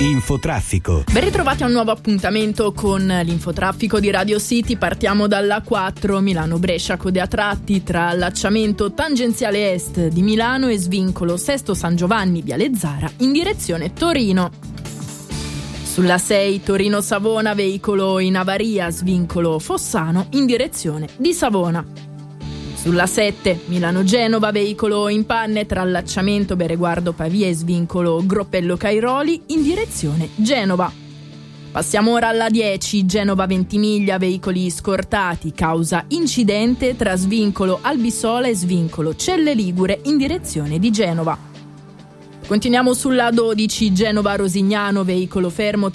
Infotraffico. Ben ritrovati a un nuovo appuntamento con l'infotraffico di Radio City. Partiamo dalla 4 Milano-Brescia, code a tratti tra allacciamento tangenziale est di Milano e svincolo Sesto San Giovanni Viale Zara in direzione Torino. Sulla 6 Torino-Savona, veicolo in avaria, svincolo Fossano in direzione di Savona. Sulla 7 Milano-Genova, veicolo in panne tra allacciamento Bereguardo Pavia e svincolo Groppello Cairoli in direzione Genova. Passiamo ora alla 10 Genova-Ventimiglia, veicoli scortati causa incidente tra svincolo Albisola e svincolo Celle Ligure in direzione di Genova. Continuiamo sulla 12 Genova-Rosignano, veicolo fermo